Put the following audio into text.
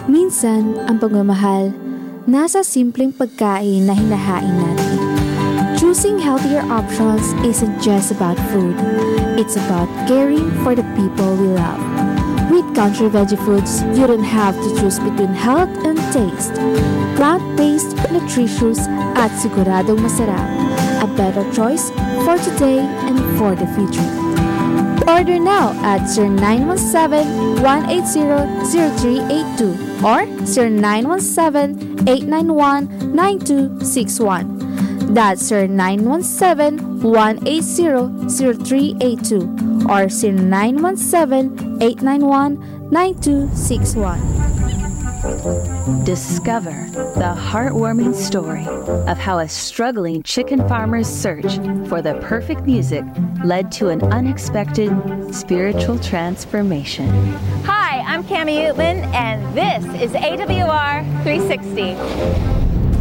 Minsan, ang pagmamahal nasa simpleng pagkain na hinahain natin. Choosing healthier options isn't just about food. It's about caring for the people we love. With Country Veggie Foods, you don't have to choose between health and taste. Plant-based, nutritious, at siguradong masarap. A better choice for today and for the future. Order now at 0917-180-0382 or 0917-891-9261. That's 0917-180-0382 or 0917-891-9261. Discover the heartwarming story of how a struggling chicken farmer's search for the perfect music led to an unexpected spiritual transformation. Hi, I'm Cami Utman, and this is AWR 360.